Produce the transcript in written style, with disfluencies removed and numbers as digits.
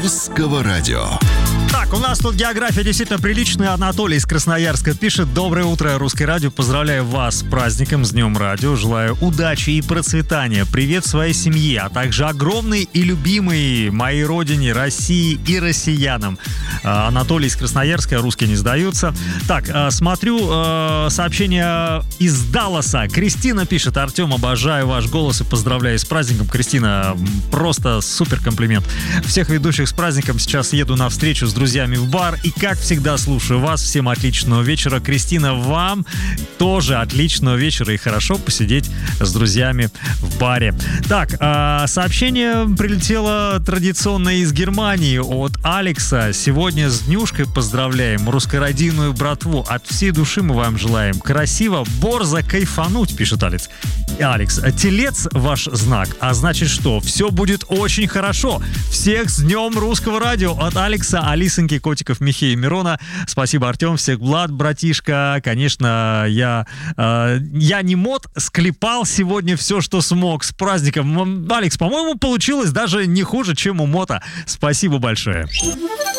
Русского радио. Так, у нас тут география действительно приличная. Анатолий из Красноярска пишет: доброе утро, Русское радио. Поздравляю вас с праздником, с Днем радио. Желаю удачи и процветания. Привет своей семье, а также огромной и любимой моей родине, России и россиянам. Анатолий из Красноярска, русские не сдаются. Так, смотрю сообщение из Далласа. Кристина пишет: Артем, обожаю ваш голос и поздравляю с праздником. Кристина, просто супер комплимент. Всех ведущих с праздником. Сейчас еду на встречу с друзьями в бар и, как всегда, слушаю вас. Всем отличного вечера. Кристина, вам тоже отличного вечера и хорошо посидеть с друзьями в баре. Так, сообщение прилетело традиционно из Германии от Алекса. Сегодня с днюшкой поздравляем русскородинную братву. От всей души мы вам желаем красиво, борзо кайфануть, пишет Алекс. Телец ваш знак, а значит что? Все будет очень хорошо. Всех с Днем Русского радио от Алекса, Алисоньки, котиков Михея и Мирона. Спасибо, Артем, всех благ, братишка. Конечно, я не мод, склепал сегодня все, что смог. С праздником. Алекс, по-моему, получилось даже не хуже, чем у мота. Спасибо большое.